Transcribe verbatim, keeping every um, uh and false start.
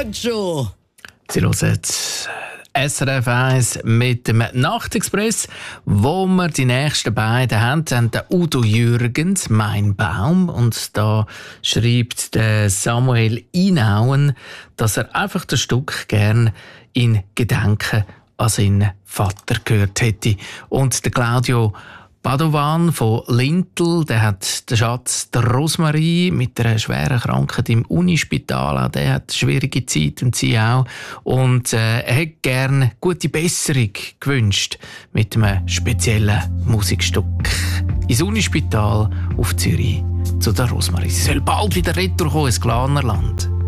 jetzt schon. Sie hören S R F eins mit dem Nachtexpress, wo wir die nächsten beiden haben. haben der Udo Jürgens, «Mein Baum». Und da schreibt der Samuel Inauen, dass er einfach das Stück gern in Gedenken an seinen Vater gehört hätte. Und der Claudio Padovan von Lintel, der hat den Schatz der Rosmarie mit einer schweren Krankheit im Unispital. Der hat eine schwierige Zeit und sie auch. Und äh, er hätte gerne gute Besserung gewünscht mit einem speziellen Musikstück. Ins Unispital auf Zürich zu der Rosmarie. Sie soll bald wieder retour kommen ins Glanerland.